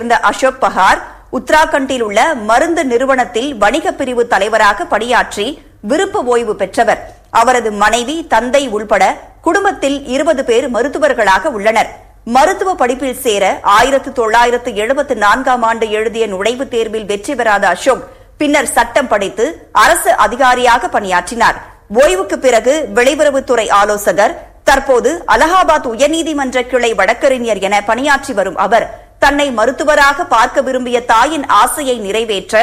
சேர்ந்த அசோக் பஹார் உத்தராகண்டில் உள்ள மருந்து நிறுவனத்தில் வணிக பிரிவு தலைவராக பணியாற்றி விருப்ப ஓய்வு பெற்றவர். அவரது மனைவி, தந்தை உள்பட குடும்பத்தில் 20 பேர் மருத்துவர்களாக உள்ளனர். மருத்துவ படிப்பில் சேர 1974ஆம் ஆண்டு எழுதிய நுழைவுத் தேர்வில் வெற்றி பெறாத அசோக் பின்னர் சட்டம் படித்து அரசு அதிகாரியாக பணியாற்றினார். ஓய்வுக்கு பிறகு வெளியுறவுத்துறை ஆலோசகர், தற்போது அலகாபாத் உயர்நீதிமன்ற கிளை வழக்கறிஞர் என பணியாற்றி வரும் அவர் தன்னை மருத்துவராக பார்க்க விரும்பிய தாயின் ஆசையை நிறைவேற்ற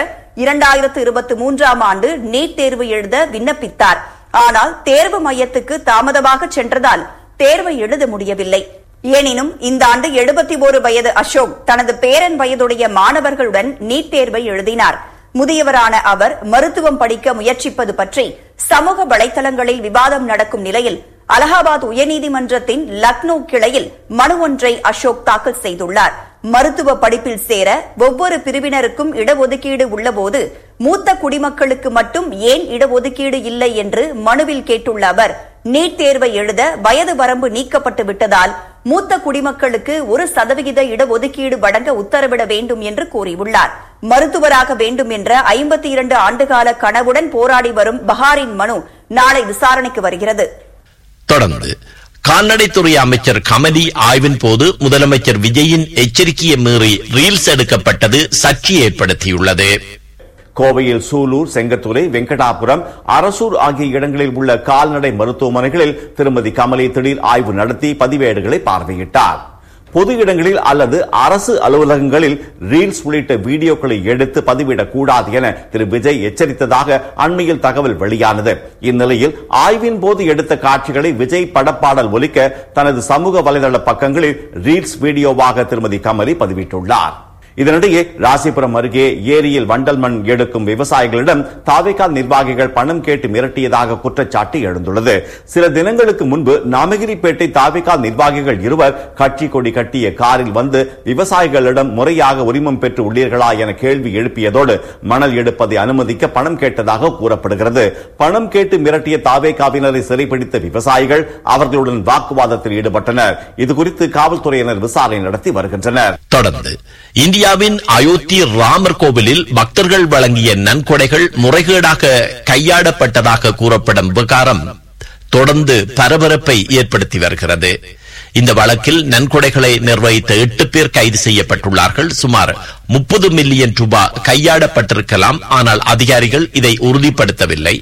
2023ஆம் ஆண்டு நீட் தேர்வு எழுத விண்ணப்பித்தார். ஆனால் தேர்வு மையத்துக்கு தாமதமாக சென்றதால் தேர்வை எழுத முடியவில்லை. எனினும் இந்த ஆண்டு 71 வயது அசோக் தனது பேரன் வயதுடைய மாணவர்களுடன் நீட் தேர்வை எழுதினார். முதியவரான அவர் மருத்துவம் படிக்க முயற்சிப்பது பற்றி சமூக வலைதளங்களில் விவாதம் நடக்கும் நிலையில் அலகாபாத் உயர்நீதிமன்றத்தின் லக்னோ கிளையில் மனு ஒன்றை அசோக் தாக்கல் செய்துள்ளார். மருத்துவ படிப்பில் சேர ஒவ்வொரு பிரிவினருக்கும் இடஒதுக்கீடு உள்ளபோது மூத்த குடிமக்களுக்கு மட்டும் ஏன் இடஒதுக்கீடு இல்லை என்று மனுவில் கேட்டுள்ள அவர், நீட் தேர்வை எழுத வயது வரம்பு நீக்கப்பட்டு விட்டதால் மூத்த குடிமக்களுக்கு 1% இடஒதுக்கீடு வழங்க உத்தரவிட வேண்டும் என்று கூறியுள்ளார். மருத்துவராக வேண்டும் என்ற 52 ஆண்டுகால கனவுடன் போராடி வரும் பஹாரின் மனு நாளை விசாரணைக்கு வருகிறது. தொடர்ந்து கால்நடைத்துறை அமைச்சர் கமலி ஆய்வின் போது முதலமைச்சர் விஜயின் எச்சரிக்கையை மீறி ரீல்ஸ் எடுக்கப்பட்டது சர்ச்சை ஏற்படுத்தியுள்ளது. கோவையில் சூலூர், செங்கத்துறை, வெங்கடாபுரம், அரசூர் ஆகிய இடங்களில் உள்ள கால்நடை மருத்துவமனைகளில் திருமதி கமலி திடீர் ஆய்வு நடத்தி பதிவேடுகளை பார்வையிட்டார். பொது இடங்களில் அல்லது அரசு அலுவலகங்களில் ரீல்ஸ் உள்ளிட்ட வீடியோக்களை எடுத்து பதிவிடக்கூடாது என திரு விஜய் எச்சரித்ததாக அண்மையில் தகவல் வெளியானது. இந்நிலையில் ஆய்வின் போது எடுத்த காட்சிகளை விஜய் படப்பாடல் ஒலிக்க தனது சமூக வலைதள பக்கங்களில் ரீல்ஸ் வீடியோவாக திருமதி கமலி பதிவிட்டுள்ளார். இதனிடையே ராசிபுரம் அருகே ஏரியில் வண்டல் மண் எடுக்கும் விவசாயிகளிடம் தாவேகா நிர்வாகிகள் பணம் கேட்டு மிரட்டியதாக குற்றச்சாட்டு எழுந்துள்ளது. சில தினங்களுக்கு முன்பு நாமகிரிப்பேட்டை தாவேகா நிர்வாகிகள் இருவர் கட்சி கொடி கட்டிய காரில் வந்து விவசாயிகளிடம் முறையாக உரிமம் பெற்று உள்ளீர்களா என கேள்வி எழுப்பியதோடு மணல் எடுப்பதை அனுமதிக்க பணம் கேட்டதாக கூறப்படுகிறது. பணம் கேட்டு மிரட்டிய தாவேகாவினரை சிறைப்பிடித்த விவசாயிகள் அவர்களுடன் வாக்குவாதத்தில் ஈடுபட்டனர். இதுகுறித்து காவல்துறையினர் விசாரணை நடத்தி வருகின்றனர். தொடர்ந்து இந்தியாவின் அயோத்தி ராமர் கோவிலில் பக்தர்கள் வழங்கிய நன்கொடைகள் முறைகேடாக கையாடப்பட்டதாக கூறப்படும் விவகாரம் தொடர்ந்து பரபரப்பை ஏற்படுத்தி வருகிறது. இந்த வழக்கில் நன்கொடைகளை நிர்வகித்த 8 பேர் கைது செய்யப்பட்டுள்ளார்கள். சுமார் 30 மில்லியன் ரூபாய் கையாடப்பட்டிருக்கலாம். ஆனால் அதிகாரிகள் இதை உறுதிப்படுத்தவில்லை.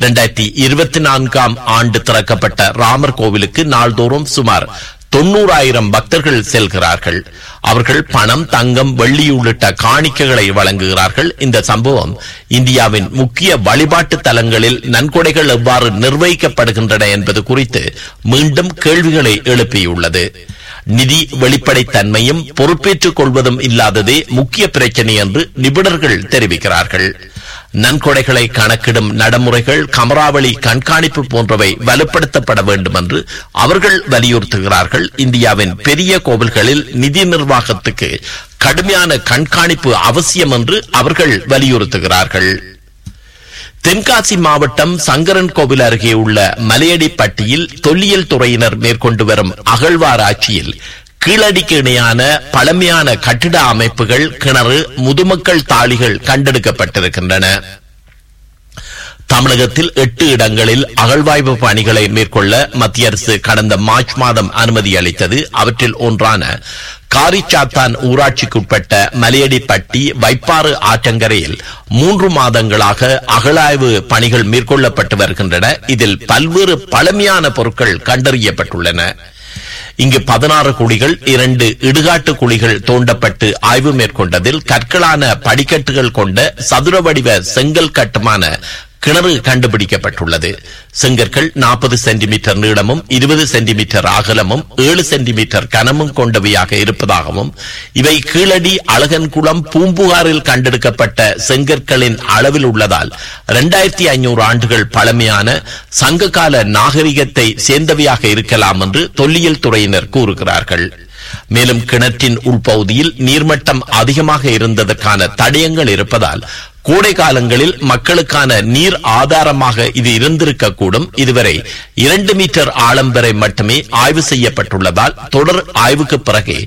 2024ஆம் ஆண்டு திறக்கப்பட்ட ராமர் கோவிலுக்கு நாள்தோறும் சுமார் 90,000 பக்தர்கள் செல்கிறார்கள். அவர்கள் பணம், தங்கம், வெள்ளி உள்ளிட்ட காணிக்கைகளை வழங்குகிறார்கள். இந்த சம்பவம் இந்தியாவின் முக்கிய வழிபாட்டு தலங்களில் நன்கொடைகள் எவ்வாறு நிர்வகிக்கப்படுகின்றன என்பது குறித்து மீண்டும் கேள்விகளை எழுப்பியுள்ளது. நிதி வெளிப்படைத்தன்மையும் பொறுப்பேற்றுக் கொள்வதும் இல்லாததே முக்கிய பிரச்சனை என்று நிபுணர்கள் தெரிவிக்கிறார்கள். நன்கொடைகளை கணக்கிடும் நடைமுறைகள், கமராவளி கண்காணிப்பு போன்றவை வலுப்படுத்தப்பட வேண்டும் என்று அவர்கள் வலியுறுத்துகிறார்கள். இந்தியாவின் பெரிய கோவில்களில் நிதி நிர்வாகத்துக்கு கடுமையான கண்காணிப்பு அவசியம் என்று அவர்கள் வலியுறுத்துகிறார்கள். தென்காசி மாவட்டம் சங்கரன் கோவில் அருகே உள்ள மலையடிப்பட்டியில் தொல்லியல் துறையினர் மேற்கொண்டு வரும் அகழ்வாராய்ச்சியில் கீழடிக்கு இணையான பழமையான கட்டிட அமைப்புகள், கிணறு, முதுமக்கள் தாளிகள் கண்டெடுக்கப்பட்டிருக்கின்றன. தமிழகத்தில் 8 இடங்களில் அகழ்வாய்வு பணிகளை மேற்கொள்ள மத்திய அரசு கடந்த மார்ச் மாதம் அனுமதி அளித்தது. அவற்றில் ஒன்றான காரிச்சாத்தான் ஊராட்சிக்குட்பட்ட மலையடிப்பட்டி வைப்பாறு ஆற்றங்கரையில் 3 மாதங்களாக அகழாய்வு பணிகள் மேற்கொள்ளப்பட்டு வருகின்றன. இதில் பல்வேறு பழமையான பொருட்கள் கண்டறியப்பட்டுள்ளன. இங்கு 16 குழிகள், 2 இடுகாட்டு குழிகள் தோண்டப்பட்டு ஆய்வு மேற்கொண்டதில் கற்களான படிக்கட்டுகள் கொண்ட சதுர வடிவ செங்கல் கட்டுமான கிணறு கண்டுபிடிக்கப்பட்டுள்ளது. செங்கற்கள் 40 சென்டிமீட்டர் நீளமும் 20 சென்டிமீட்டர் அகலமும் 7 சென்டிமீட்டர் கனமும் கொண்டவையாக இருப்பதாகவும், இவை கீழடி அழகன்குளம் பூம்புகாரில் கண்டெடுக்கப்பட்ட செங்கற்களின் அளவில் உள்ளதால் 2500 ஆண்டுகள் பழமையான சங்ககால நாகரிகத்தை சேர்ந்தவையாக இருக்கலாம் என்று தொல்லியல் துறையினர் கூறுகிறார்கள். மேலும் கிணற்றின் உள்பகுதியில் நீர்மட்டம் அதிகமாக இருந்ததற்கான தடயங்கள் இருப்பதால் கோடை காலங்களில் மக்களுக்கான நீர் ஆதாரமாக இது இருந்திருக்கக்கூடும். இதுவரை 2 மீட்டர் ஆழம் வரை மட்டுமே ஆய்வு செய்யப்பட்டுள்ளதால் தொடர் ஆய்வுக்கு பிறகு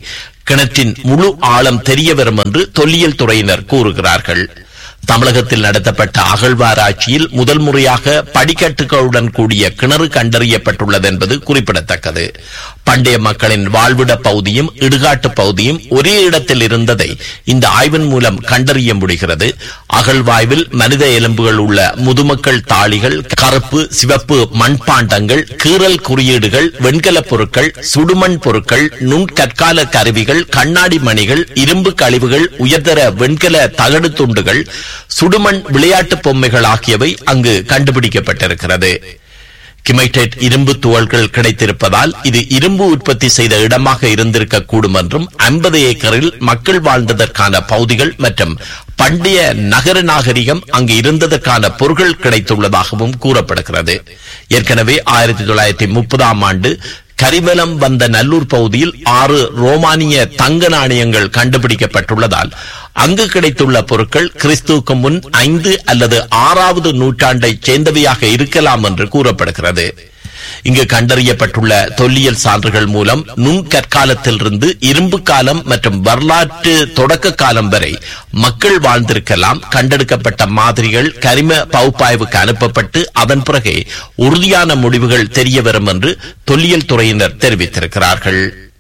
கிணற்றின் முழு ஆழம் தெரிய வரும் என்று தொல்லியல் துறையினர் கூறுகிறார்கள். தமிழகத்தில் நடத்தப்பட்ட அகழ்வாராய்ச்சியில் முதல் முறையாக படிக்கட்டுகளுடன் கூடிய கிணறு கண்டறியப்பட்டுள்ளது என்பது குறிப்பிடத்தக்கது. பண்டைய மக்களின் வாழ்விட பகுதியும் இடுகாட்டு பகுதியும் ஒரே இடத்தில் இருந்ததை இந்த ஆய்வின் மூலம் கண்டறிய முடிகிறது. அகழ்வாய்வில் மனித எலும்புகள் உள்ள முதுமக்கள் தாளிகள், கருப்பு சிவப்பு மண்பாண்டங்கள், கீறல் குறியீடுகள், வெண்கலப் பொருட்கள், சுடுமண் பொருட்கள், நுண்கற்கால கருவிகள், கண்ணாடி மணிகள், இரும்பு கழிவுகள், உயர்தர வெண்கல தகடு துண்டுகள், சுடுமண் விளையாட்டு பொம்மைகள் ஆகியவை அங்கு கண்டுபிடிக்கப்பட்டிருக்கிறது. கிமைடைட் இரும்பு துகள்கள் கிடைத்திருப்பதால் இது இரும்பு உற்பத்தி செய்த இடமாக இருந்திருக்கக்கூடும் என்றும் 50 ஏக்கரில் மக்கள் வாழ்ந்ததற்கான பகுதிகள் மற்றும் பண்டைய நகர நாகரிகம் அங்கு இருந்ததற்கான பொருட்கள் கிடைத்துள்ளதாகவும் கூறப்படுகிறது. ஏற்கனவே 1930ஆம் ஆண்டு கரிவலம் வந்த நல்லூர் பகுதியில் 6 ரோமானிய தங்க நாணயங்கள் கண்டுபிடிக்கப்பட்டுள்ளதால் அங்கு கிடைத்துள்ள பொருட்கள் கிறிஸ்துவுக்கு முன் 5 அல்லது 6வது நூற்றாண்டை சேர்ந்தவையாக இருக்கலாம் என்று கூறப்படுகிறது. இங்கு கண்டறியப்பட்டுள்ள தொல்லியல் சான்றுகள் மூலம் நுண்கற்காலத்திலிருந்து இரும்பு காலம் மற்றும் வரலாற்று தொடக்க காலம் வரை மக்கள் வாழ்ந்திருக்கலாம். கண்டெடுக்கப்பட்ட மாதிரிகள் கரிம பகுப்பாய்வுக்கு அனுப்பப்பட்டு அதன் பிறகு உறுதியான முடிவுகள் தெரிய வரும் என்று தொல்லியல் துறையினர் தெரிவித்திருக்கிறார்கள்.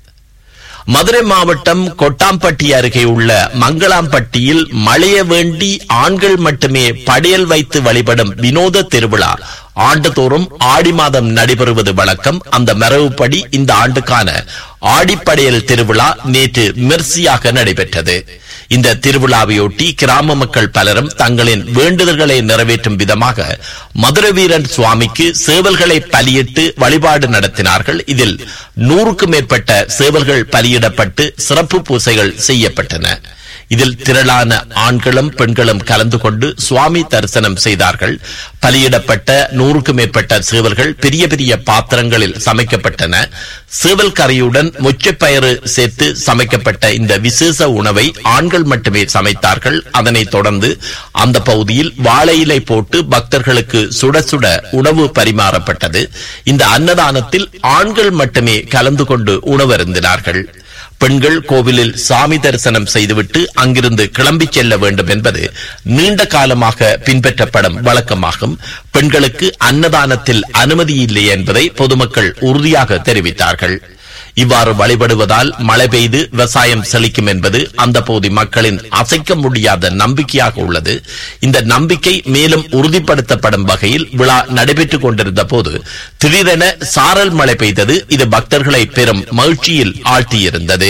மதுரை மாவட்டம் கொட்டாம்பட்டி அருகே உள்ள மங்களாம்பட்டியில் மழைய வேண்டி ஆண்கள் மட்டுமே படையல் வைத்து வழிபடும் வினோத திருவிழா ஆண்டுதோறும் ஆடி மாதம் நடைபெறுவது வழக்கம். அந்த மரபுப்படி இந்த ஆண்டுக்கான ஆடிப்படையல் திருவிழா நேற்று விமர்சையாக நடைபெற்றது. இந்த திருவிழாவையொட்டி கிராம மக்கள் பலரும் தங்களின் வேண்டுதல்களை நிறைவேற்றும் விதமாக மதுரை வீரன் சுவாமிக்கு சேவல்களை பலியிட்டு வழிபாடு நடத்தினார்கள். இதில் 100க்கும் மேற்பட்ட சேவல்கள் பலியிடப்பட்டு சிறப்பு பூசைகள் செய்யப்பட்டன. இதில் திரளான ஆண்களும் பெண்களும் கலந்து கொண்டு சுவாமி தரிசனம் செய்தார்கள். பலியிடப்பட்ட 100க்கும் மேற்பட்ட சேவல்கள் பெரிய பெரிய பாத்திரங்களில் சமைக்கப்பட்டன. சேவல் கறியுடன் மொச்சப்பயிறு சேர்த்து சமைக்கப்பட்ட இந்த விசேஷ உணவை ஆண்கள் மட்டுமே சமைத்தார்கள். அதனைத் தொடர்ந்து அந்த பகுதியில் வாழை இலை போட்டு பக்தர்களுக்கு சுட சுட உணவு பரிமாறப்பட்டது. இந்த அன்னதானத்தில் ஆண்கள் மட்டுமே கலந்து கொண்டு உணவருந்தினார்கள். பெண்கள் கோவிலில் சாமி தரிசனம் செய்துவிட்டு அங்கிருந்து கிளம்பி செல்ல வேண்டும் என்பது நீண்ட காலமாக பின்பற்றப்படும் வழக்கமாகும். பெண்களுக்கு அன்னதானத்தில் அனுமதி இல்லை என்பதை பொதுமக்கள் உறுதியாக தெரிவித்தார்கள். இவ்வாறு வழிபடுவதால் மழை பெய்து விவசாயம் செழிக்கும் என்பது அந்த பகுதி மக்களின் அசைக்க முடியாத நம்பிக்கையாக உள்ளது. இந்த நம்பிக்கை மேலும் உறுதிப்படுத்தப்படும் வகையில் விழா நடைபெற்றுக் கொண்டிருந்த போது திடீரென சாரல் மழை பெய்தது. இது பக்தர்களை பெரும் மகிழ்ச்சியில் ஆழ்த்தியிருந்தது.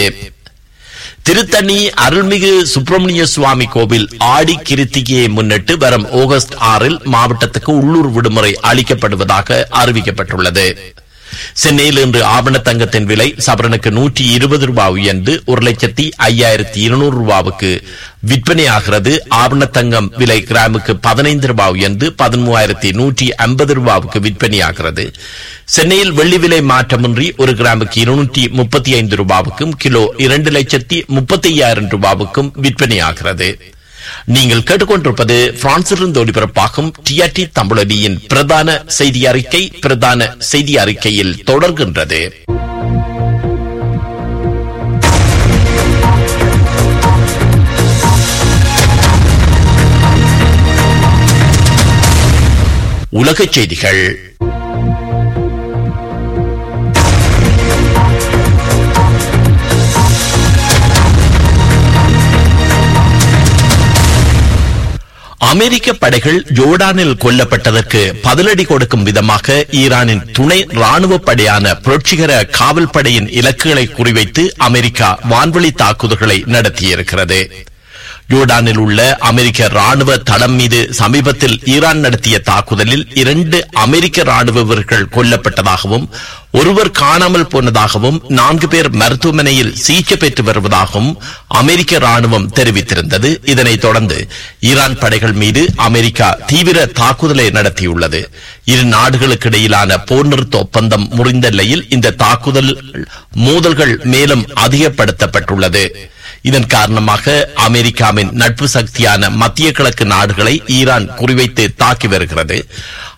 திருத்தணி அருள்மிகு சுப்பிரமணிய சுவாமி கோவில் ஆடி கிருத்திகையை முன்னிட்டு வரும் ஆகஸ்ட் 6 மாவட்டத்துக்கு உள்ளூர் விடுமுறை அளிக்கப்படுவதாக அறிவிக்கப்பட்டுள்ளது. சென்னையில் இன்று ஆபண தங்கத்தின் விலை சவரனுக்கு 120 ரூபாய் உயர்ந்து 1,05,200 ரூபாவுக்கு விற்பனையாகிறது. ஆபண தங்கம் விலை கிராமுக்கு 15 ரூபாய் உயர்ந்து 13,150 ரூபாவுக்கு விற்பனையாகிறது. சென்னையில் வெள்ளி விலை மாற்றமின்றி 1 கிராமுக்கு 235 ரூபாவுக்கும் கிலோ 2,35,000 ரூபாவுக்கும் விற்பனையாகிறது. நீங்கள் கேட்டுக்கொண்டிருப்பது பிரான்சிலிருந்து ஒளிபரப்பாகும் டிஆர்டி தமிழொலியின் பிரதான செய்தி அறிக்கை. பிரதான செய்தி அறிக்கையில் தொடர்கின்றது. உலகச் செய்திகள். அமெரிக்க படைகள் ஜோர்டானில் கொல்லப்பட்டதற்கு பதிலடி கொடுக்கும் விதமாக ஈரானின் துணை ராணுவ படையான புரட்சிகர காவல் படையின் இலக்குகளை குறிவைத்து அமெரிக்கா வான்வழி தாக்குதல்களை நடத்தியிருக்கிறது. ஜோர்டானில் உள்ள அமெரிக்க ராணுவ தளம் மீது சமீபத்தில் ஈரான் நடத்திய தாக்குதலில் 2 அமெரிக்க ராணுவ வீரர்கள் கொல்லப்பட்டதாகவும் ஒருவர் காணாமல் போனதாகவும் 4 பேர் மருத்துவமனையில் சிகிச்சை பெற்று வருவதாகவும் அமெரிக்க ராணுவம் தெரிவித்திருந்தது. இதனைத் தொடர்ந்து ஈரான் படைகள் மீது அமெரிக்கா தீவிர தாக்குதலை நடத்தியுள்ளது. இரு நாடுகளுக்கு இடையிலான போர் நிறுத்த ஒப்பந்தம் முறிந்த நிலையில் இந்த தாக்குதல் மோதல்கள் மேலும் அதிகப்படுத்தப்பட்டுள்ளது. இதன் காரணமாக அமெரிக்காவின் நட்பு சக்தியான மத்திய கிழக்கு நாடுகளை ஈரான் குறிவைத்து தாக்கி வருகிறது.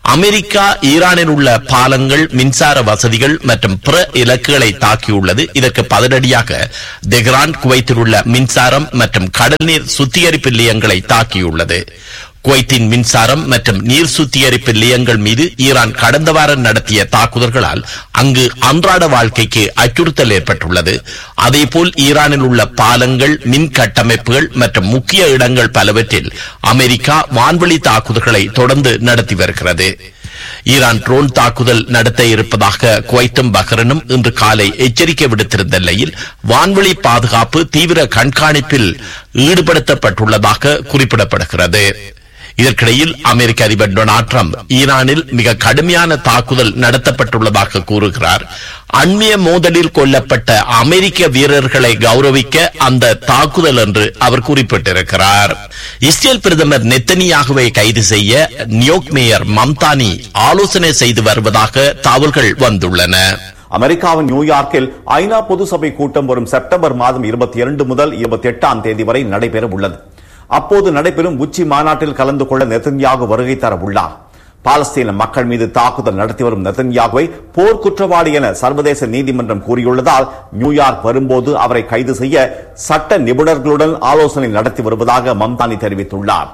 அமெரிக்கா ஈரானில் உள்ள பாலங்கள், மின்சார வசதிகள் மற்றும் பிற இலக்குகளை தாக்கியுள்ளது. இதற்கு பதிலடியாக தெஹ்ரான் குவைத்தில் உள்ள மின்சாரம் மற்றும் கடல்நீர் சுத்திகரிப்பு நிலையங்களை தாக்கியுள்ளது. குவைத்தின் மின்சாரம் மற்றும் நீர் சுத்திகரிப்பு நிலையங்கள் மீது ஈரான் கடந்த வாரம் நடத்திய தாக்குதல்களால் அங்கு அன்றாட வாழ்க்கைக்கு அச்சுறுத்தல் ஏற்பட்டுள்ளது. அதேபோல் ஈரானில் உள்ள பாலங்கள், மின் கட்டமைப்புகள் மற்றும் முக்கிய இடங்கள் பலவற்றில் அமெரிக்கா வான்வெளி தாக்குதல்களை தொடர்ந்து நடத்தி வருகிறது. ஈரான் ட்ரோன் தாக்குதல் நடத்த இருப்பதாக குவைத்தும் பஹ்ரைனும் இன்று காலை எச்சரிக்கை விடுத்திருந்த நிலையில் வான்வெளி பாதுகாப்பு தீவிர கண்காணிப்பில் ஈடுபடுத்தப்பட்டுள்ளதாக குறிப்பிடப்படுகிறது. இதற்கிடையில் அமெரிக்க அதிபர் டொனால்ட் ட்ரம்ப் ஈரானில் மிக கடுமையான தாக்குதல் நடத்தப்பட்டுள்ளதாக கூறுகிறார். அண்மைய மோதலில் கொல்லப்பட்ட அமெரிக்க வீரர்களை கௌரவிக்க அந்த தாக்குதல் என்று அவர் குறிப்பிட்டிருக்கிறார். இஸ்ரேல் பிரதமர் நெத்தனியாகுவை கைது செய்ய நியூயார்க் மேயர் மம்தானி ஆலோசனை செய்து வருவதாக தகவல்கள் வந்துள்ளன. அமெரிக்காவின் நியூயார்க்கில் ஐநா பொதுசபை கூட்டம் வரும் செப்டம்பர் மாதம் 22 முதல் 28ஆம் தேதி வரை நடைபெற உள்ளது. அப்போது நடைபெறும் உச்சி மாநாட்டில் கலந்து கொள்ள நெதன்யாகு வருகை தர உள்ளார். பாலஸ்தீன மக்கள் மீது தாக்குதல் நடத்தி வரும் நெதன்யாகுவை போர் குற்றவாளி என சர்வதேச நீதிமன்றம் கூறியுள்ளதால் நியூயார்க் வரும்போது அவரை கைது செய்ய சட்ட நிபுணர்களுடன் ஆலோசனை நடத்தி வருவதாக மம்தானி தெரிவித்துள்ளார்.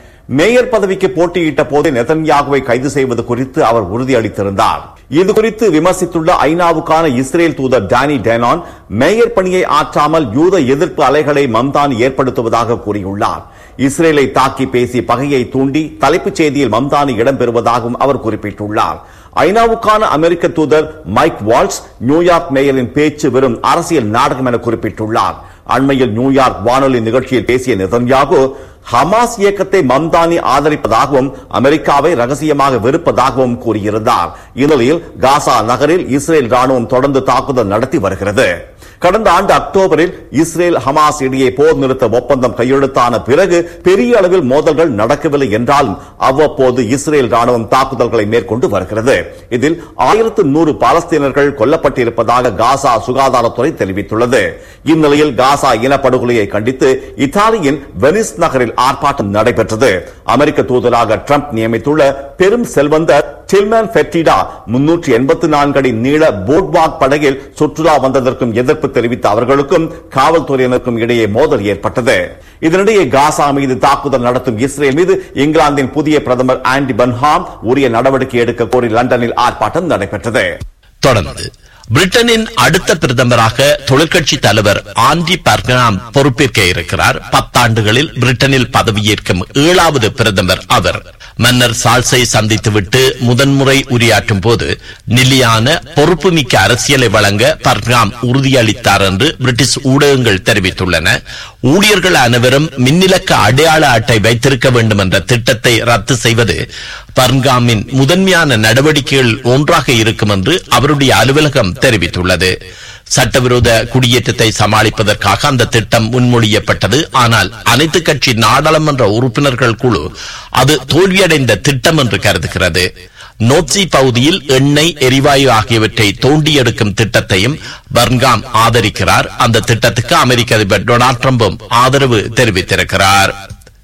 மேயர் பதவிக்கு போட்டியிட்ட போதே நெதன்யாகுவை கைது செய்வது குறித்து அவர் உறுதியளித்திருந்தார். இது குறித்து விமர்சித்துள்ள ஐநாவுக்கான இஸ்ரேல் தூதர் டானி டேனான், மேயர் பணியை ஆற்றாமல் யூத எதிர்ப்பு அலைகளை மம்தானி ஏற்படுத்துவதாக கூறியுள்ளார். இஸ்ரேலை தாக்கி பேசி பகையை தூண்டி தலைப்புச் செய்தியில் மம்தானி இடம்பெறுவதாகவும் அவர் குறிப்பிட்டுள்ளார். ஐநாவுக்கான அமெரிக்க தூதர் மைக் வால்ட்ஸ் நியூயார்க் மேயரின் பேச்சு வெறும் அரசியல் நாடகம் என குறிப்பிட்டுள்ளார். அண்மையில் நியூயார்க் வானொலி நிகழ்ச்சியில் பேசிய நெதன்யாகு ஹமாஸ் இயக்கத்தை மம்தானி ஆதரிப்பதாகவும் அமெரிக்காவை ரகசியமாக வெறுப்பதாகவும் கூறியிருந்தார். இந்நிலையில் காசா நகரில் இஸ்ரேல் ராணுவம் தொடர்ந்து தாக்குதல் நடத்தி வருகிறது. கடந்த ஆண்டு அக்டோபரில் இஸ்ரேல் ஹமாஸ் இடையே போர் நிறுத்த ஒப்பந்தம் கையெழுத்தான பிறகு பெரிய அளவில் மோதல்கள் நடக்கவில்லை என்றாலும் அவ்வப்போது இஸ்ரேல் ராணுவம் தாக்குதல்களை மேற்கொண்டு வருகிறது. இதில் 1100 பாலஸ்தீனர்கள் கொல்லப்பட்டிருப்பதாக காசா சுகாதாரத்துறை தெரிவித்துள்ளது. இந்நிலையில் காசா இனப்படுகொலையை கண்டித்து இத்தாலியின் வெனிஸ் நகரில் ஆர்ப்பாட்டம் நடைபெற்றது. அமெரிக்க தூதராக ட்ரம்ப் நியமித்துள்ள பெரும் செல்வந்தர் டில்மன் ஃபெர்டிடா 384 அடி நீள போட்வாக் படகில் சுற்றுலா வந்ததற்கும் எதிர்ப்பு தெரிவித்த அவர்களுக்கும் காவல்துறையினருக்கும் இடையே மோதல் ஏற்பட்டது. இதனிடையே காசா மீது தாக்குதல் நடத்தும் இஸ்ரேல் மீது இங்கிலாந்தின் புதிய பிரதமர் ஆண்டி பன்ஹாம் உரிய நடவடிக்கை எடுக்க கோரி லண்டனில் ஆர்ப்பாட்டம் நடைபெற்றது. தொடர்ந்து பிரிட்டனின் அடுத்த பிரதமராக தொழிற்கட்சி தலைவர் ஆண்டி பர்க்னாம் பொறுப்பேற்க இருக்கிறார். 10 ஆண்டுகளில் பிரிட்டனில் பதவியேற்கும் 7வது பிரதமர் அவர். மன்னர் சார்ல்ஸை சந்தித்துவிட்டு முதன்முறை உரையாற்றும் போது நிலையான பொறுப்புமிக்க அரசியலை வழங்க பர்க்னாம் உறுதியளித்தார் என்று பிரிட்டிஷ் ஊடகங்கள் தெரிவித்துள்ளன. ஊழியர்கள் அனைவரும் மின்னிலக்க அடையாள அட்டை வைத்திருக்க வேண்டும் என்ற திட்டத்தை ரத்து செய்வது பர்க்னாமின் முதன்மையான நடவடிக்கைகள் ஒன்றாக இருக்கும் என்று அவருடைய அலுவலகம் தெரிவித்துள்ளது. சட்டவிரோத குடியேற்றத்தை சமாளிப்பதற்காக அந்த திட்டம் முன்மொழியப்பட்டது. ஆனால் அனைத்து கட்சி நாடாளுமன்ற உறுப்பினர்கள் குழு அது தோல்வியடைந்த திட்டம் என்று கருதுகிறது. நோர்த்சீ பகுதியில் எண்ணெய், எரிவாயு ஆகியவற்றை தோண்டி எடுக்கும் திட்டத்தையும் பர்க்னாம் ஆதரிக்கிறார். அந்த திட்டத்துக்கு அமெரிக்க அதிபர் டொனால்ட் ட்ரம்பும் ஆதரவு தெரிவித்திருக்கிறார்.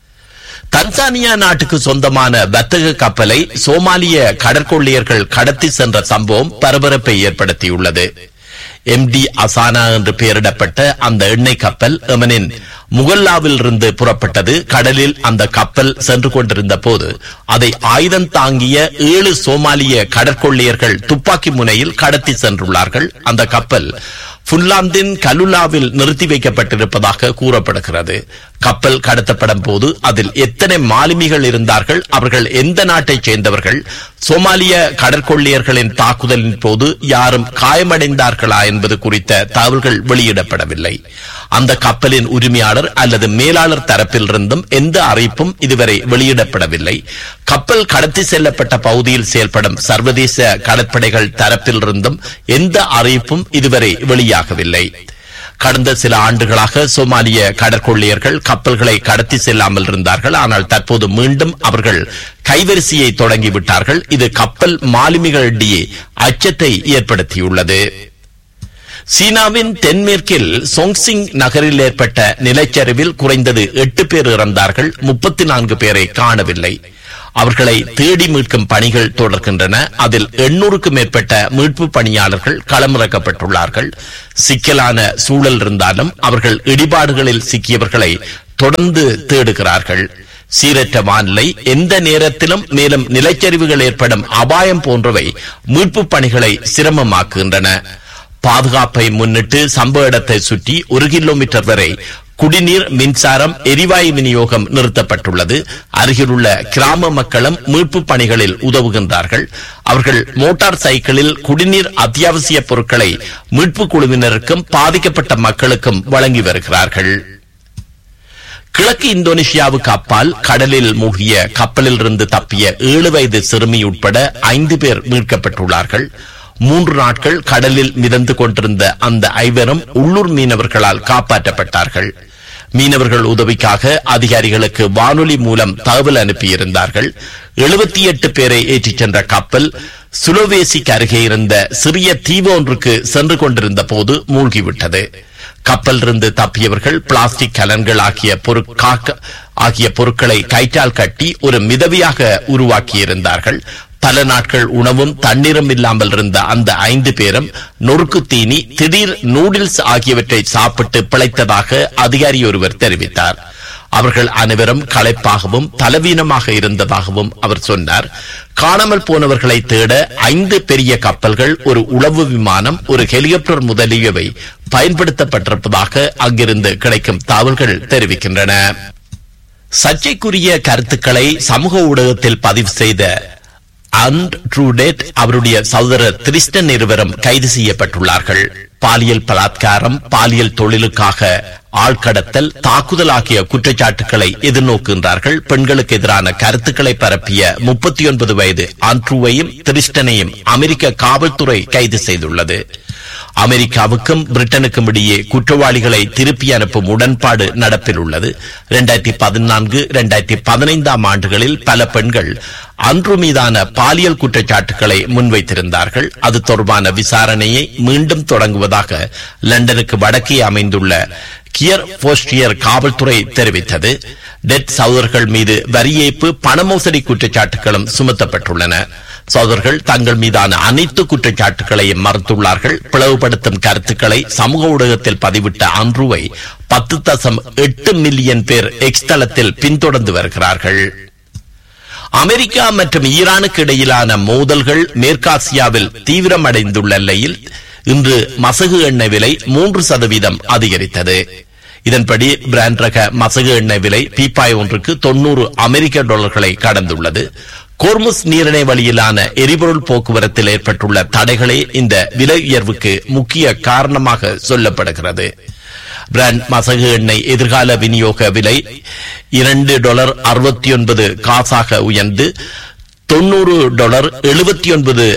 தன்சானியா நாட்டுக்கு சொந்தமான வர்த்தக கப்பலை சோமாலிய கடற்கொள்ளையர்கள் கடத்தி சென்ற சம்பவம் பரபரப்பை ஏற்படுத்தியுள்ளது. MD அசானா என்று பெயரிடப்பட்ட அந்த எண்ணெய் கப்பல் எமனின் முகல்லாவில் இருந்து புறப்பட்டது. கடலில் அந்த கப்பல் சென்று கொண்டிருந்த போது அதை ஆயுதம் தாங்கிய 7 சோமாலிய கடற்கொள்ளையர்கள் துப்பாக்கி முனையில் கடத்தி சென்றுள்ளார்கள். அந்த கப்பல் புன்லாந்தின் கலுலாவில் நிறுத்தி வைக்கப்பட்டிருப்பதாக கூறப்படுகிறது. கப்பல் கடத்தப்படும் போது அதில் எத்தனை மாலுமிகள் இருந்தார்கள், அவர்கள் எந்த நாட்டைச் சேர்ந்தவர்கள், சோமாலிய கடற்கொள்ளையர்களின் தாக்குதலின் போது யாரும் காயமடைந்தார்களா என்பது குறித்த தகவல்கள் வெளியிடப்படவில்லை. அந்த கப்பலின் உரிமையாளர் அல்லது மேலாளர் தரப்பிலிருந்தும் எந்த அறிவிப்பும் இதுவரை வெளியிடப்படவில்லை. கப்பல் கடத்தி செல்லப்பட்ட பகுதியில் செயல்படும் சர்வதேச கடற்படைகள் தரப்பிலிருந்தும் எந்த அறிவிப்பும் இதுவரை வெளியாகவில்லை. கடந்த சில ஆண்டுகளாக சோமாலிய கடற்கொள்ளையர்கள் கப்பல்களை கடத்தி செல்லாமல் இருந்தார்கள். ஆனால் தற்போது மீண்டும் அவர்கள் கைவரிசையை தொடங்கிவிட்டார்கள். இது கப்பல் மாலுமிகளிடையே அச்சத்தை ஏற்படுத்தியுள்ளது. சீனாவின் தென்மேற்கில் சோங்சிங் நகரில் ஏற்பட்ட நிலச்சரிவில் குறைந்தது 8 பேர் இறந்தார்கள், 34 பேரை காணவில்லை. அவர்களை தேடி மீட்கும் பணிகள் தொடர்கின்றன. அதில் 800க்கும் மேற்பட்ட மீட்பு பணியாளர்கள் களமிறக்கப்பட்டுள்ளார்கள். சிக்கலான சூழல் இருந்தாலும் அவர்கள் இடிபாடுகளில் சிக்கியவர்களை தொடர்ந்து தேடுகிறார்கள். சீரற்ற வானிலை, எந்த நேரத்திலும் மேலும் நிலச்சரிவுகள் ஏற்படும் அபாயம் போன்றவை மீட்பு பணிகளை சிரமமாக்குகின்றன. பாதுகாப்பை முன்னிட்டு சம்பவ இடத்தை சுற்றி 1 கிலோமீட்டர் வரை குடிநீர், மின்சாரம், எரிவாயு விநியோகம் நிறுத்தப்பட்டுள்ளது. அருகிலுள்ள கிராம மக்களும் மீட்பு பணிகளில் உதவுகின்றார்கள். அவர்கள் மோட்டார் சைக்கிளில் குடிநீர், அத்தியாவசிய பொருட்களை மீட்பு குழுவினருக்கும் பாதிக்கப்பட்ட மக்களுக்கும் வழங்கி வருகிறார்கள். கிழக்கு இந்தோனேஷியாவுக்கு அப்பால் கடலில் மூழ்கிய கப்பலில் இருந்து தப்பிய 7 வயது சிறுமி உட்பட 5 பேர் மீட்கப்பட்டுள்ளார்கள். 3 நாட்கள் கடலில் மிதந்து கொண்டிருந்த அந்த 5 உள்ளூர் மீனவர்களால் காப்பாற்றப்பட்டார்கள். மீனவர்கள் உதவிக்காக அதிகாரிகளுக்கு வானொலி மூலம் தகவல் அனுப்பியிருந்தார்கள். 78 பேரை ஏற்றிச் சென்ற கப்பல் சுலோவேசிக்கு அருகே இருந்த சிறிய தீவு ஒன்றுக்கு சென்று கொண்டிருந்த போது மூழ்கிவிட்டது. கப்பல் இருந்து தப்பியவர்கள் பிளாஸ்டிக் கலன்கள் ஆகிய பொருட்களை கயிற்றால் கட்டி ஒரு மிதவையாக உருவாக்கியிருந்தார்கள். பல நாட்கள் உணவும் தண்ணீரும் இல்லாமல் இருந்த அந்த 5 பேரும் நொறுக்கு தீனி, திடீர் நூடில்ஸ் ஆகியவற்றை சாப்பிட்டு பிழைத்ததாக அதிகாரி ஒருவர் தெரிவித்தார். அவர்கள் அனைவரும் களைப்பாகவும் பலவீனமாக இருந்ததாகவும் அவர் சொன்னார். காணாமல் போனவர்களை தேட 5 பெரிய கப்பல்கள், ஒரு உளவு விமானம், ஒரு ஹெலிகாப்டர் முதலியவை பயன்படுத்தப்பட்டிருப்பதாக அங்கிருந்து கிடைக்கும் தகவல்கள் தெரிவிக்கின்றன. சர்ச்சைக்குரிய கருத்துக்களை சமூக ஊடகத்தில் பதிவு செய்த அவருடைய சகோதரர் திரிஸ்டன் இருவரும் கைது செய்யப்பட்டுள்ளார்கள். பாலியல் பலாத்காரம், பாலியல் தொழிலுக்காக ஆழ்கடத்தல், தாக்குதல் ஆகிய குற்றச்சாட்டுகளை எதிர்நோக்குகின்றார்கள். பெண்களுக்கு எதிரான கருத்துக்களை பரப்பிய 39 வயது ஆண்ட்ரூவையும் திரிஸ்டனையும் அமெரிக்க காவல்துறை கைது செய்துள்ளது. அமெரிக்காவுக்கும் பிரிட்டனுக்கும் இடையே குற்றவாளிகளை திருப்பி அனுப்பும் உடன்பாடு நடப்பில் உள்ளது. 2014, 2015 ஆண்டுகளில் பல பெண்கள் அன்று மீதான பாலியல் குற்றச்சாட்டுகளை முன்வைத்திருந்தார்கள். அது தொடர்பான விசாரணையை மீண்டும் தொடங்குவதாக லண்டனுக்கு வடக்கே அமைந்துள்ள கியர் போஸ்டியர் காவல்துறை தெரிவித்தது. டெட் சகோதரர்கள் மீது வரி ஏய்ப்பு, பண மோசடி குற்றச்சாட்டுகளும் சுமத்தப்பட்டுள்ளன. சகோதரர்கள் தங்கள் மீதான அனைத்து குற்றச்சாட்டுகளையும் மறுத்துள்ளார்கள். பிளவுபடுத்தும் கருத்துக்களை சமூக ஊடகத்தில் பதிவிட்ட ஆண்ட்ரூவை 10.8 மில்லியன் பேர் எக்ஸ் தளத்தில் பின்தொடர்ந்து வருகிறார்கள். அமெரிக்கா மற்றும் ஈரானுக்கு இடையிலான மோதல்கள் மேற்காசியாவில் தீவிரமடைந்துள்ள நிலையில் இன்று மசகு எண்ணெய் விலை 3% அதிகரித்தது. இதன்படி பிராண்ட் ரக மசகு எண்ணெய் விலை பீப்பாய் ஒன்றுக்கு $90 கடந்துள்ளது. கோர்முஸ் நீரிணை வழியிலான எரிபொருள் போக்குவரத்தில் ஏற்பட்டுள்ள தடைகளே இந்த விலை உயர்வுக்கு முக்கிய காரணமாக சொல்லப்படுகிறது. பிராண்ட் மசகு எண்ணெய் எதிர்கால விநியோக விலை $2.69 உயர்ந்து $90.79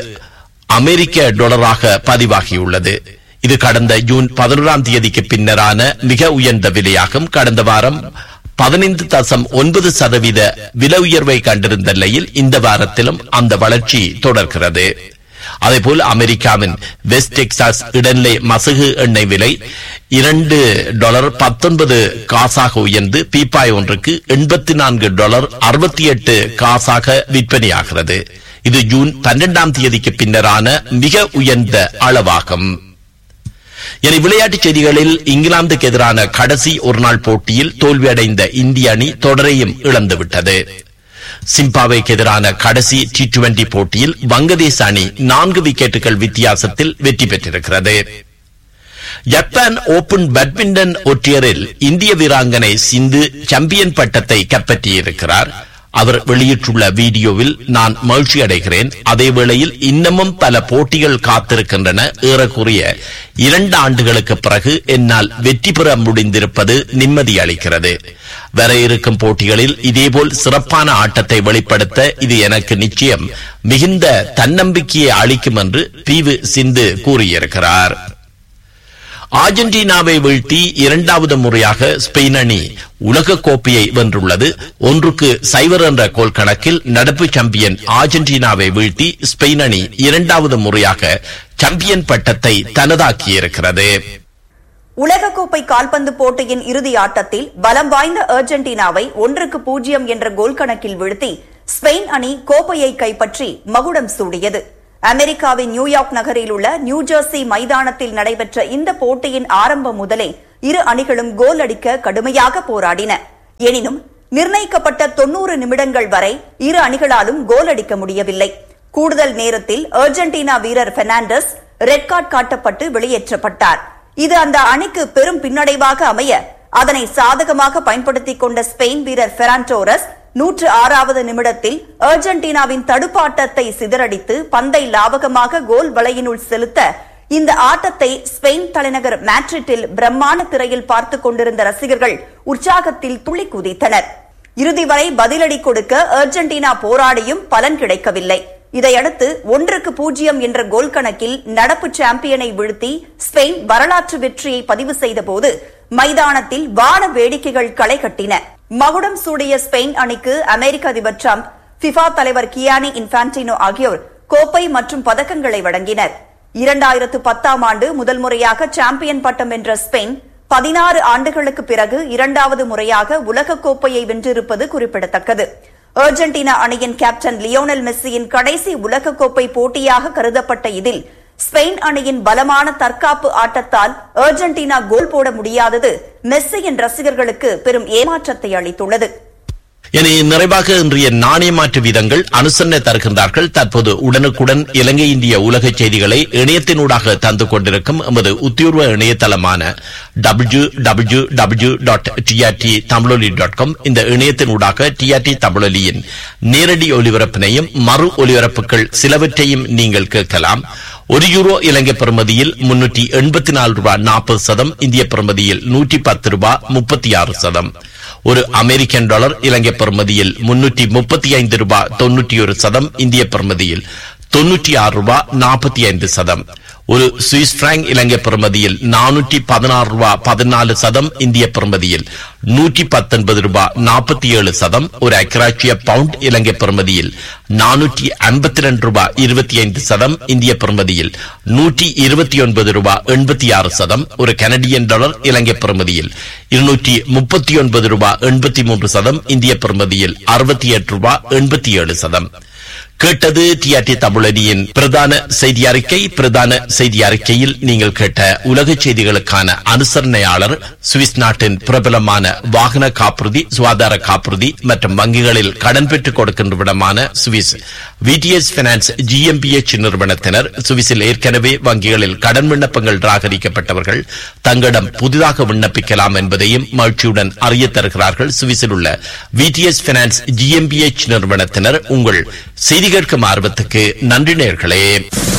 பதிவாகியுள்ளது. இது கடந்த ஜூன் 11 பின்னரான மிக உயர்ந்த விலையாகும். கடந்த வாரம் 15.9% விலை உயர்வை கண்டிருந்த நிலையில் இந்த வாரத்திலும் அந்த வளர்ச்சி தொடர்கிறது. அதேபோல் அமெரிக்காவின் வெஸ்ட் டெக்சாஸ் இடைநிலை மசகு எண்ணெய் விலை $2.19 உயர்ந்து பீப்பாய் ஒன்றுக்கு $84.68 விற்பனையாகிறது. இது ஜூன் 12 பின்னரான மிக உயர்ந்த அளவாகும். இனி விளையாட்டுச் செய்திகளில் இங்கிலாந்துக்கு எதிரான கடைசி ஒருநாள் போட்டியில் தோல்வியடைந்த இந்திய அணி தொடரையும் இழந்துவிட்டது. சிம்பாப்வேக்கு எதிரான கடைசி T20 போட்டியில் வங்கதேச அணி 4 விக்கெட்டுகள் வித்தியாசத்தில் வெற்றி பெற்றிருக்கிறது. ஜப்பான் ஓபன் பேட்மிண்டன் ஒற்றையரில் இந்திய வீராங்கனை சிந்து சாம்பியன் பட்டத்தை கைப்பற்றியிருக்கிறார். அவர் வெளியிட்டுள்ள வீடியோவில், நான் மகிழ்ச்சி அடைகிறேன். அதே வேளையில் இன்னமும் பல போட்டிகள் காத்திருக்கின்றன. ஏறக்குறைய 2 ஆண்டுகளுக்கு பிறகு என்னால் வெற்றி பெற முடிந்திருப்பது நிம்மதி அளிக்கிறது. வர இருக்கும் போட்டிகளில் இதேபோல் சிறப்பான ஆட்டத்தை வெளிப்படுத்த இது எனக்கு நிச்சயம் மிகுந்த தன்னம்பிக்கையை அளிக்கும் என்று PV சிந்து கூறியிருக்கிறார். அர்ஜென்டினாவை வீழ்த்தி 2வது முறையாக ஸ்பெயின் அணி உலக கோப்பையை வென்றுள்ளது. 1-0 என்ற கோல் கணக்கில் நடப்பு சாம்பியன் அர்ஜென்டினாவை வீழ்த்தி ஸ்பெயின் அணி 2வது முறையாக சாம்பியன் பட்டத்தை தனதாக்கியிருக்கிறது. உலகக்கோப்பை கால்பந்து போட்டியின் இறுதி ஆட்டத்தில் பலம் வாய்ந்த அர்ஜென்டினாவை 1-0 என்ற கோல் கணக்கில் வீழ்த்தி ஸ்பெயின் அணி கோப்பையை கைப்பற்றி மகுடம் சூடியது. அமெரிக்காவின் நியூயார்க் நகரில் உள்ள நியூஜெர்சி மைதானத்தில் நடைபெற்ற இந்த போட்டியின் ஆரம்பம் முதலே இரு அணிகளும் கோல் அடிக்க கடுமையாக போராடின. எனினும் நிர்ணயிக்கப்பட்ட 90 நிமிடங்கள் வரை இரு அணிகளாலும் கோல் அடிக்க முடியவில்லை. கூடுதல் நேரத்தில் அர்ஜென்டினா வீரர் பெர்னாண்டஸ் ரெட் கார்டு காட்டப்பட்டு வெளியேற்றப்பட்டார். இது அந்த அணிக்கு பெரும் பின்னடைவாக அமைய அதனை சாதகமாக பயன்படுத்திக் கொண்ட ஸ்பெயின் வீரர் ஃபெரான் டோரஸ் 106வது நிமிடத்தில் அர்ஜென்டினாவின் தடுப்பாட்டத்தை சிதறடித்து பந்தை லாபகமாக கோல் வலையினுள் செலுத்த இந்த ஆட்டத்தை ஸ்பெயின் தலைநகர் மேட்ரிட்டில் பிரம்மாண்ட திரையில் பார்த்துக் கொண்டிருந்த ரசிகர்கள் உற்சாகத்தில் துள்ளி குதித்தனர். இறுதி வரை பதிலடி கொடுக்க அர்ஜென்டினா போராடியும் பலன் கிடைக்கவில்லை. இதையடுத்து 1-0 என்ற கோல் கணக்கில் நடப்பு சாம்பியனை வீழ்த்தி ஸ்பெயின் வரலாற்று வெற்றியை பதிவு செய்தபோது மைதானத்தில் வான வேடிக்கைகள் களை கட்டின. மகுடம் சூடிய ஸ்பெயின் அணிக்கு அமெரிக்க அதிபர் டிரம்ப், ஃபிஃபா தலைவர் கியானி இன்ஃபான்டினோ ஆகியோர் கோப்பை மற்றும் பதக்கங்களை வழங்கினர். 2010ஆம் ஆண்டு முதல் முறையாக சாம்பியன் பட்டம் வென்ற ஸ்பெயின் 16 ஆண்டுகளுக்கு பிறகு இரண்டாவது முறையாக உலகக்கோப்பையை வென்றிருப்பது குறிப்பிடத்தக்கது. அர்ஜென்டினா அணியின் கேப்டன் லியோனல் மெஸ்ஸியின் கடைசி உலகக்கோப்பை போட்டியாக கருதப்பட்ட இதில் ஸ்பெயின் அணியின் பலமான தற்காப்பு ஆட்டத்தால் அர்ஜென்டினா கோல் போட முடியாதது மெஸ்ஸியின் ரசிகர்களுக்கு பெரும் ஏமாற்றத்தை அளித்துள்ளது. இனி நிறைவாக இன்றைய நாணய மாற்று வீதங்கள் அனுசரணை தருகின்றார்கள். தற்போது உடனுக்குடன் இலங்கை இந்திய உலக செய்திகளை இணையத்தினூடாக தந்து கொண்டிருக்கும் எமது உத்தியோர்வ இணையதளமான www.trttamiloli.com இந்த இணையத்தினூடாக டிஆர்டி தமிழொலியின் நேரடி ஒலிபரப்பினையும் மறு ஒலிபரப்புகள் சிலவற்றையும் நீங்கள் கேட்கலாம். €1 இலங்கை பெறுமதியில் $384.40, இந்திய பெறுமதியில் $110.36. ஒரு அமெரிக்கன் டாலர் இலங்கை பெறுமதியில் $335.91, இந்திய பெறுமதியில் $96.45. ஒரு சுவிஸ் பிராங்க் இலங்கை பெறுமதியில் $416.14, இந்திய பெறுமதியில் $119.47. ஒரு அக்ராட்சிய பவுண்ட் இலங்கை பெறுமதியில் $452.25, இந்திய பெறுமதியில் $129.86. ஒரு கனடியன் டாலர் இலங்கை பெறுமதியில் $239.83, இந்திய பெறுமதியில் $68.87. கேட்டது டிஆர்டி தமிழொலியின் பிரதான செய்தி அறிக்கை. பிரதான செய்தி அறிக்கையில் நீங்கள் கேட்ட உலக செய்திகளுக்கான அனுசரணையாளர் சுவிஸ் நாட்டின் பிரபலமான வாகன காப்புறுதி, சுகாதார காப்புறுதி மற்றும் வங்கிகளில் கடன் பெற்றுக் கொடுக்கின்ற விடமான சுவிஸ் விடிஎஸ் பைனான்ஸ் GmbH நிறுவனத்தினர். சுவிஸில் ஏற்கனவே வங்கிகளில் கடன் விண்ணப்பங்கள் நிராகரிக்கப்பட்டவர்கள் தங்களிடம் புதிதாக விண்ணப்பிக்கலாம் என்பதையும் மகிழ்ச்சியுடன் அறிய தருகிறார்கள். சுவிஸில் உள்ள விடிஎஸ் பைனான்ஸ் GmbH நிறுவனத்தினர். உங்கள் செய்தி கேட்கும் ஆர்வத்துக்கு நன்றி நேயர்களே.